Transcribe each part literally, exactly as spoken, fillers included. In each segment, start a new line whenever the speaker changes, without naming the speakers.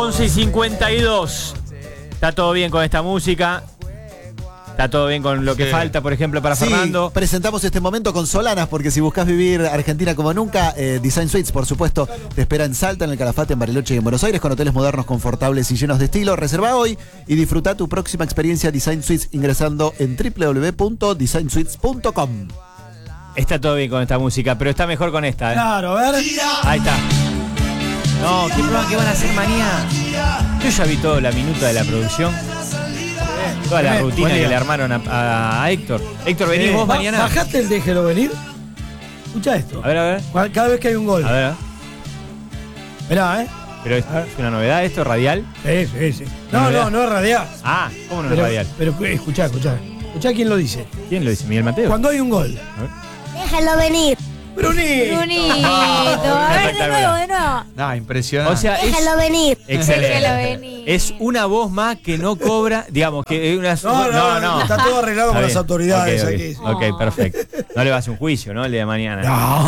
once y cincuenta y dos. Está todo bien con esta música. Está todo bien con lo que sí. falta, por ejemplo, para
sí,
Fernando.
Presentamos este momento con Solanas, porque si buscas vivir Argentina como nunca, eh, Design Suites, por supuesto, te espera en Salta, en el Calafate, en Bariloche y en Buenos Aires, con hoteles modernos, confortables y llenos de estilo. Reserva hoy y disfruta tu próxima experiencia Design Suites ingresando en doble u doble u doble u punto design suites punto com.
Está todo bien con esta música, pero está mejor con esta, ¿eh?
Claro, a ver.
Ahí está. No, ¿qué programa que van a hacer mañana? Yo ya vi toda la minuta de la producción. Toda la rutina que le armaron a, a Héctor. Héctor, ¿venís eh, vos mañana?
¿Bajaste el déjelo venir? Escucha esto.
A ver, a ver.
Cada vez que hay un gol.
A ver.
Mirá, ¿eh?
¿Pero es, es una novedad esto, radial?
Sí, sí, sí. No, no, no, no es radial.
Ah, ¿cómo no
pero,
es radial?
Pero escuchá, escuchá. Escuchá quién lo dice.
¿Quién lo dice? ¿Miguel Mateo?
Cuando hay un gol.
A ver.
Déjalo venir.
Brunito.
Brunito. A ver, de nuevo, de nuevo.
No, impresionante.
O sea,
Déjalo
es,
venir.
Excelente.
Déjalo venir.
Es una voz más que no cobra, digamos, que es una...
No, no, no, no. Está todo arreglado con las autoridades
okay,
aquí.
Okay. Ok, perfecto. No le va a hacer un juicio, ¿no? El de mañana.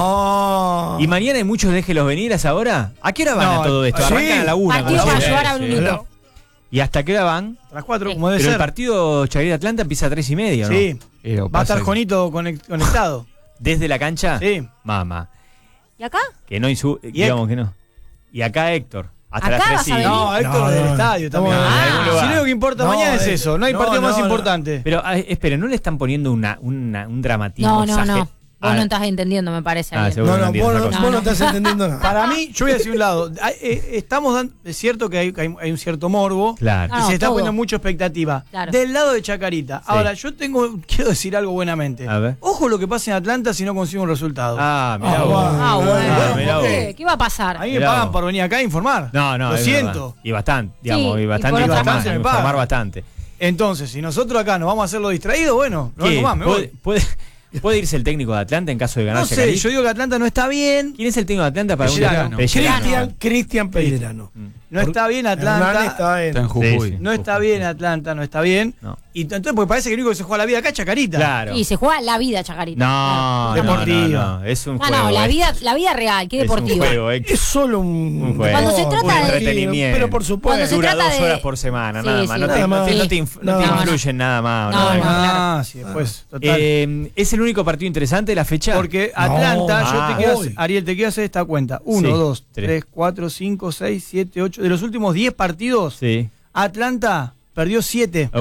No.
¿Y mañana hay muchos déjelos venir a esa hora? ¿A qué hora van no, a todo esto? Arrancan sí. a la una.
Partido para ayudar a Brunito.
¿Y hasta qué hora van?
A las cuatro,
sí.
como debe
Pero
ser.
el partido Chacarita-Atlanta empieza a tres y media, ¿no?
Sí. Va a estar Jonito conectado.
¿Desde la cancha?
Sí.
Mamá.
¿Y acá?
Que no insu digamos que no. Y acá Héctor. Hasta
¿Acá
las tres
vas a
y...
venir?
No, Héctor
no,
del
no,
estadio
no,
también.
Ah,
si lo único que importa
no,
mañana es
eh,
eso. No hay
no,
partido
no,
más
no.
importante.
Pero, ah, espera, ¿no le están poniendo una, una, un dramatismo?
No, no, no. Vos
ah,
no estás entendiendo, me parece.
Ah,
no, no,
no,
vos, no,
no,
vos no estás entendiendo nada.
Para
mí, yo voy a decir un lado. Estamos dando, es cierto que hay, hay un cierto morbo.
Claro.
Y
no,
se está
todo.
poniendo mucha expectativa.
Claro.
Del lado de Chacarita. Sí. Ahora, yo tengo, quiero decir algo buenamente.
A ver.
Ojo lo que pasa en Atlanta si no consigo un resultado.
Ah, mirá
ah,
vos.
Ah, bueno.
Ah, mirá vos.
¿Qué? ¿Qué va a pasar?
A mí me pagan por venir acá a informar.
No, no.
Lo
es
siento.
Verdad. Y bastante, digamos,
Sí,
y bastante
y por
informar,
bastante me
informar
pagan.
bastante.
Entonces, si nosotros acá nos vamos a hacerlo distraídos, bueno, no vengo más, me
¿Puede,
voy.
puede, ¿Puede irse el técnico de Atlanta en caso de ganar
No sé,
Chacarita?
yo digo que Atlanta no está bien.
¿Quién es el técnico de Atlanta para
Pellerano.
un Pellerano.
Cristian, Cristian Pellerano.
No
está bien Atlanta.
Está en,
está en Jujuy.
Sí, sí.
No está bien Atlanta, no está bien.
No.
Y entonces, porque parece que el único que se juega la vida acá es Chacarita.
Claro.
Y se juega la vida, Chacarita.
No,
Claro.
no,
Deportiva.
no, no, es un
No,
juego.
no, la
es-
vida, la vida real, qué deportivo.
Es un juego, es,
Es solo un,
un juego.
Cuando se trata
un
de-
entretenimiento.
Pero por supuesto.
Cuando se
Dura
trata
dos
de-
horas por semana,
Sí,
nada
sí,
más. No
nada
te,
más.
no te, no te, inf- no
No,
te
no.
influyen nada más.
No, no.
Ah, sí, después. Total.
Eh, ¿Es el único partido interesante de la fecha?
Porque Atlanta,
No.
yo
Ah,
te quiero
uy.
hacer, Ariel, te quiero hacer esta cuenta. Uno,
Sí,
dos,
tres.
tres, cuatro, cinco, seis, siete, ocho. De los últimos diez partidos,
Sí.
Atlanta perdió siete.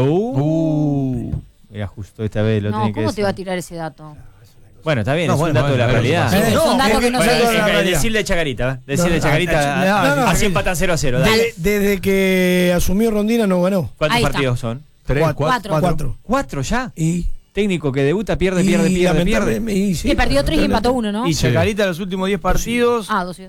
Uh, Era justo esta vez, lo
No,
tenía que
¿cómo te
decir.
va a tirar ese dato?
Bueno, está bien,
No,
es
bueno,
un dato
bueno,
de la
bueno,
realidad.
Eh,
Son
no,
datos
que-
que no
bueno,
se
es-
dicen.
realidad.
Decirle de Chacarita, ¿eh? Decirle de
No,
Chacarita.
no, no, no,
Así
no.
empatan cero a cero. Dale.
De- desde que asumió Rondina no ganó.
¿Cuántos
Ahí está.
partidos son?
Tres,
Cuatro.
cuatro.
Cuatro.
Cuatro.
¿Cuatro ya?
Y,
Técnico que debuta, pierde,
y
pierde, pierde, pierde.
lamentablemente- y sí,
Que perdió tres y empató uno, ¿no?
Y Chacarita los últimos diez partidos.
Ah, dos. sí.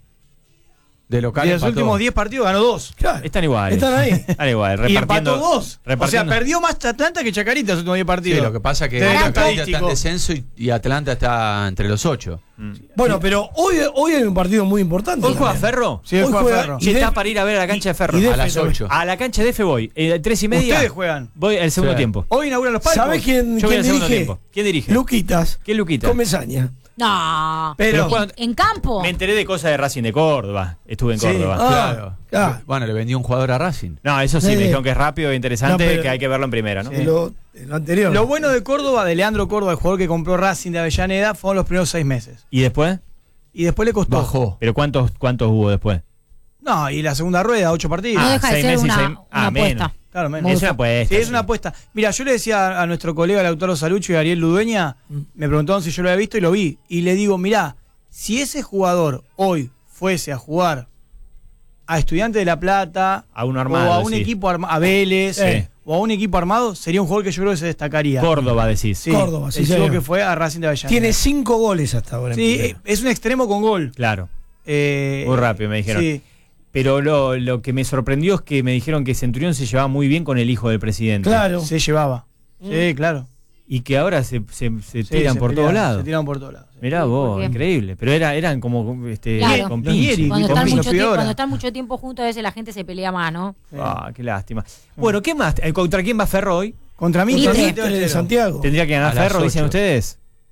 De local
de los
empató.
últimos diez partidos ganó dos. Claro.
Están iguales.
Están ahí.
Están iguales,
Y
repartiendo.
empató dos. O sea,
repartiendo-
perdió más Atlanta que Chacarita los últimos diez partidos.
Sí, lo que pasa es que
Desde el
Chacarita está en
estadístico.
descenso y, y Atlanta está entre los ocho.
Mm.
Bueno, pero hoy, hoy hay un partido muy importante.
¿Hoy juega Ferro?
Sí, hoy
Hoy
juega
juega
Ferro.
Y
Y
está
de-
para ir a ver a la cancha de Ferro.
y de-
A las
también.
ocho.
A la cancha de F voy. Eh, tres y media.
Ustedes juegan.
Voy al segundo
Sí.
tiempo.
Hoy inauguran los palcos.
Pues,
¿Sabés quién,
Yo voy
quién
al segundo
dirige?
tiempo. ¿Quién dirige?
Luquitas.
¿Qué Luquita?
Comesaña.
No.
Pero-
Pero-
¿En, en campo?
Me enteré de cosas de Racing de Córdoba. Estuve en
Sí.
Córdoba.
Ah,
Claro.
claro.
Bueno, le vendió un jugador a Racing.
No, eso sí,
Sí.
me dijeron que es rápido e interesante,
No, pero-
que hay que verlo en primera, ¿no?
Sí. Lo, lo anterior. Lo bueno de Córdoba, de Leandro Córdoba, el jugador que compró Racing de Avellaneda, fueron los primeros seis meses.
¿Y después?
Y después le costó.
Bajó.
¿Pero cuántos, cuántos hubo después?
No, y la segunda rueda, ocho partidos.
No
Ah,
deja de
seis
ser
meses y
una,
seis-
una
ah,
apuesta.
menos.
Claro, menos.
Es una apuesta.
Sí, es
sí.
una apuesta. Mira, yo le decía a, a nuestro colega Lautaro Salucho y a Ariel Ludueña, me preguntaron si yo lo había visto y lo vi. Y le digo, mirá, si ese jugador hoy fuese a jugar a Estudiantes de La Plata,
A uno armado,
o a un
sí.
equipo armado, a Vélez,
Sí.
o a un equipo armado, sería un jugador que yo creo que se destacaría.
Córdoba, decís.
Sí,
Córdoba, sí,
el chico
señor.
que fue a Racing de Avellaneda.
Tiene cinco goles hasta ahora. en
Sí,
primera.
es un extremo con gol.
Claro.
Eh,
Muy rápido, me dijeron.
Sí.
Pero lo, lo que me sorprendió es que me dijeron que Centurión se llevaba muy bien con el hijo del presidente.
Claro.
Se llevaba. Sí, claro.
Y que ahora se, se, se
Sí,
tiran
se
por
pelean,
todos lados.
Se tiran por todos lados. sí.
Mirá vos,
Porque-
increíble. Pero era, eran como este,
Claro.
con
Los
pinche.
Nieri,
Cuando
con
están,
Pincho
mucho tiempo,
Piedra.
cuando están mucho tiempo juntos, a veces la gente se pelea más, ¿no?
Ah, qué lástima. Bueno, ¿qué más? Eh, ¿Contra quién va Ferro hoy?
Contra mí,
Mitre.
contra
Mitre de
Mitre.
Santiago.
¿Tendría que ganar
A las
Ferro, dicen
ocho.
ustedes?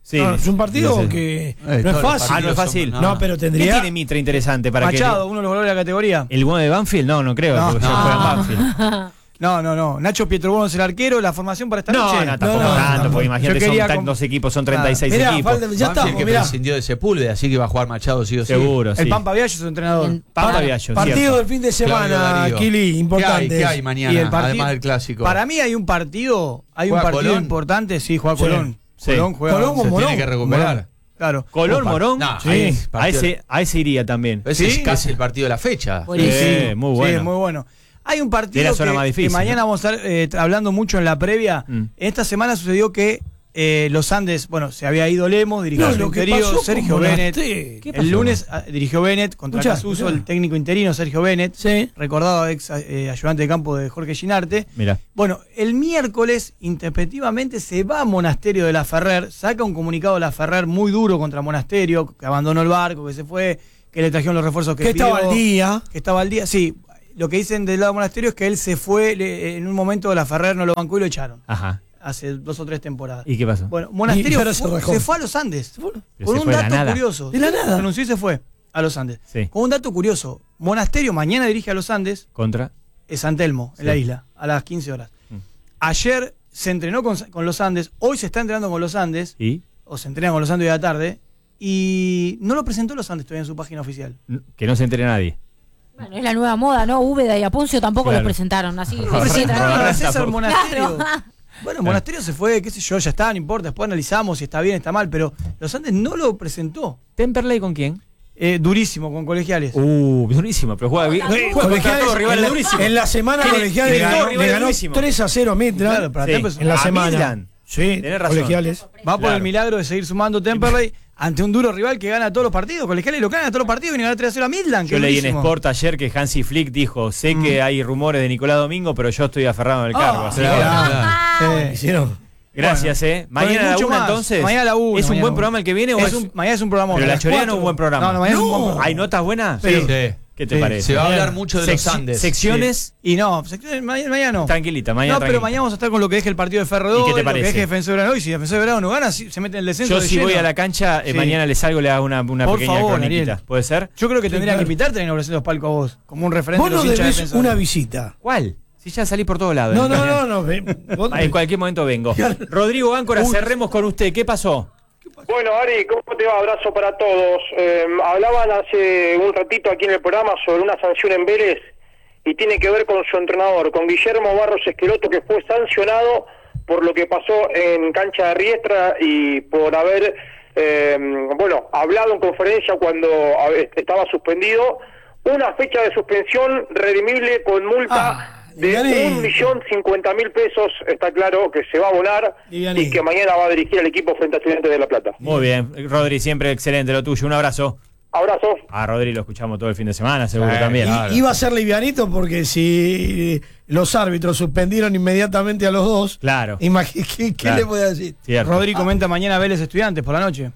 Sí.
No, es un partido
No sé.
que
Eh,
no es
todos los
fácil.
Ah, no es
son-
fácil.
no.
No, pero
¿Qué
tendría.
tiene Mitra interesante para
Machado,
que
uno de los goleadores de la categoría.
el bueno de Banfield? No, no creo.
No.
porque ya
No.
juega en Banfield.
No, no, no. Nacho Pietrobono es el arquero. La formación para esta
No,
noche.
no, tampoco
no,
tanto,
tampoco.
porque imagínate,
Yo
son
quería
tan-
com-
dos equipos, son treinta y seis
Mirá,
equipos.
falta- ya
Banfield
estamos,
que
mirá.
prescindió de Sepúlveda, así que va a jugar Machado sí o sí.
Seguro, sí.
El Pampa Viallo es su entrenador.
El-
Pampa
Para-
Viallo,
Partido
cierto.
del fin de
Claudio
semana,
Darío.
Kili,
¿Qué
importante.
hay, ¿Qué hay mañana?
Y el partido-
además del clásico.
Para mí hay un partido, hay un
¿Juega
partido
Colón?
importante, sí, juega
Sí.
Colón.
Sí.
Colón juega.
Colón con
Se
Morón.
tiene que recuperar.
Claro.
Colón,
Opa.
Morón.
No,
Sí.
ahí es
A
partido-
ese, a ese iría también.
Ese
Sí.
es casi el partido de la fecha.
Buenísimo.
Eh, muy bueno.
Sí, es muy bueno. Hay un
De
partido
la zona
que,
más difícil,
que mañana
¿no?
vamos a estar eh, hablando mucho en la previa.
Mm.
Esta semana sucedió que eh, los Andes, bueno, se había ido Lemos, dirigió
No,
su
lo que
interior,
pasó con
Sergio Bennett.
Monasterio.
¿Qué pasó?
El lunes ah, dirigió Bennett contra
Escuchá,
Casuso,
escuchá.
el técnico interino Sergio Bennett,
Sí.
recordado ex eh, ayudante de campo de Jorge Ginarte.
Mira.
Bueno, el miércoles, intempestivamente, se va a Monasterio de la Ferrer, saca un comunicado de la Ferrer muy duro contra Monasterio, que abandonó el barco, que se fue, que le trajeron los refuerzos que
Que estaba
pidió,
al día.
que estaba al día. Sí, lo que dicen del lado de Monasterio es que él se fue, le- en un momento de la Ferrer no lo bancó y lo echaron,
Ajá.
hace dos o tres temporadas.
¿Y qué pasó?
Bueno,
Y
Monasterio
ahora se
fue-
rajó.
se fue a los Andes,
Pero
con
se
un
fue de la
dato
nada.
curioso.
De la nada.
Renunció y se fue a los Andes.
Sí.
Con un dato curioso, Monasterio mañana dirige a los Andes,
Contra.
es San Telmo, en
Sí.
la isla, a las quince horas.
Mm.
Ayer se entrenó con, con los Andes, hoy se está entrenando con los Andes,
¿Y?
o se entrena con los Andes de la tarde, y no lo presentó los Andes todavía en su página oficial.
Que no se entere nadie.
Bueno, es la nueva moda, ¿no? Úbeda y Aponcio tampoco
Claro.
los presentaron. Así,
No,
sí,
no,
tranquilo.
no, no,
César
tampoco.
Monasterio.
Claro.
Bueno, Monasterio se fue, qué sé yo, ya está, no importa, después analizamos si está bien, está mal, pero los Andes no lo presentó.
¿Temperley con quién?
Eh, durísimo, con colegiales.
Uh, durísimo, pero juega bien.
Eh,
Juega contra
Colegiales,
todos rivales
en, la,
durísimos.
en la semana
Tiene-
Colegiales
tiene
le
todos
ganó,
rivales
le ganó
durísimos.
tres a cero a Midland.
Claro, para
Sí.
Temperley.
En la
A
semana.
Midland.
Sí,
Tenés razón.
Colegiales.
Va por
Claro.
el milagro de seguir sumando Temperley ante un duro rival que gana todos los partidos. Colegiales lo gana todos los partidos y viene a ganar tres a cero a Midland.
Yo
que
leí en
durísimo.
Sport ayer que Hansi Flick dijo, sé que hay rumores de Nicolás Domingo, pero yo estoy aferrado en el cargo.
Ah,
Así
claro,
que-
claro.
Eh, hicieron.
Gracias,
Bueno,
eh. Mañana
con
a la
mucho
una
más.
entonces.
Mañana a la una,
¿Es un
mañana
buen
a la
programa el que viene o
Es
es
un- mañana es un programa.
Pero la chorea no es un buen programa.
No, no, mañana es un
No.
buen programa.
¿Hay notas buenas?
Sí.
Sí.
¿Qué te
Sí.
parece?
Se va a
Mañana.
hablar mucho de los
Secci-
Andes.
secciones.
Y no, secciones, mañana, mañana no.
Tranquilita, mañana
No, pero
tranquilita.
mañana vamos a estar con lo que deje el partido de Ferro dos,
¿Y qué te
lo que
parece?
deje Defensor de Belgrano. Y si Defensor de Belgrano no gana, sí, se mete en el descenso.
Yo
de
si
lleno.
voy a la cancha, eh,
Sí.
mañana le salgo, le hago una, una
Por
pequeña
favor,
croniquita.
Ariel.
¿Puede ser?
Yo creo que
Sí,
tendría
claro.
que invitarte a la inauguración de los palcos a vos, como un referente
Vos
de
no
los hinchas de
debes
Defensor.
una visita.
¿Cuál? Si ya salí por todos lados.
No, no, no, no. ve- vos-
En cualquier momento vengo. Rodrigo Áncora, cerremos con usted. ¿Qué pasó?
Bueno, Ari, ¿cómo te va? Abrazo para todos. Eh, hablaban hace un ratito aquí en el programa sobre una sanción en Vélez y tiene que ver con su entrenador, con Guillermo Barros Esqueloto, que fue sancionado por lo que pasó en cancha de Riestra y por haber, eh, bueno, hablado en conferencia cuando a- estaba suspendido. Una fecha de suspensión redimible con multa
Ah,
de
livianito.
un millón cincuenta mil pesos, está claro que se va a abonar
Livianito.
y que mañana va a dirigir al equipo frente a Estudiantes de La Plata.
Muy bien. Rodri, siempre excelente lo tuyo. Un abrazo.
Abrazo.
A Rodri lo escuchamos todo el fin de semana, seguro
Eh,
también.
claro.
Iba a ser livianito porque si los árbitros suspendieron inmediatamente a los dos,
Claro.
imagi- ¿qué, qué
Claro.
le voy a decir?
Cierto.
Rodri comenta mañana Vélez Estudiantes por la noche.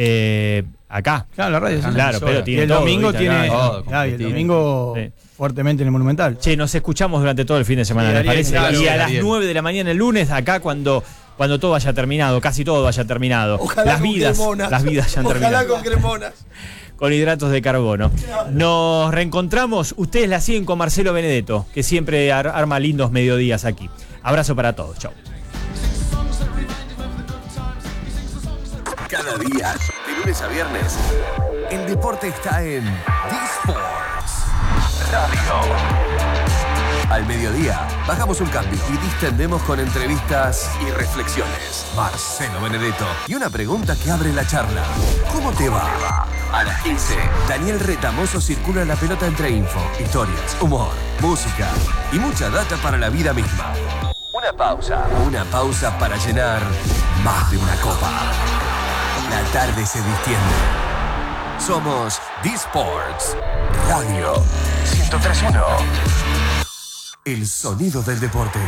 Eh, acá.
Claro, la radio. sí.
Claro, pero
Y
tiene
el
todo,
domingo
¿viste?
tiene.
Acá.
Todo,
claro, y el
completito.
domingo
Sí.
fuertemente en el Monumental.
Che, nos escuchamos durante todo el fin de semana,
Sí,
¿les
Ariel,
parece?
claro,
y a las
Ariel.
nueve de la mañana el lunes, acá cuando, cuando todo haya terminado, casi todo haya terminado.
Ojalá
las
con
vidas,
cremonas.
las vidas ya han
Ojalá
terminado.
con cremonas.
Con hidratos de carbono. Nos reencontramos. Ustedes la siguen con Marcelo Benedetto, que siempre ar- arma lindos mediodías aquí. Abrazo para todos. Chau.
Cada día, de lunes a viernes, el deporte está en D-Sports Radio. Al mediodía, bajamos un cambio y distendemos con entrevistas y reflexiones. Marcelo Benedetto y una pregunta que abre la charla. ¿Cómo te va? A las quince, Daniel Retamoso circula la pelota entre info, historias, humor, música y mucha data para la vida misma. Una pausa. Una pausa para llenar más de una copa. La tarde se distiende. Somos D-Sports Radio ciento tres punto uno. El sonido del deporte.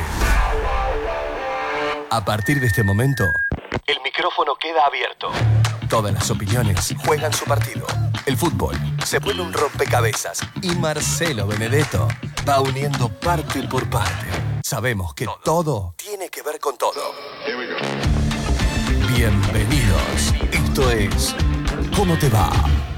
A partir de este momento, el micrófono queda abierto. Todas las opiniones juegan su partido. El fútbol se vuelve un rompecabezas y Marcelo Benedetto va uniendo parte por parte. Sabemos que todo tiene que ver con todo. Bienvenidos. Esto es ¿Cómo te va?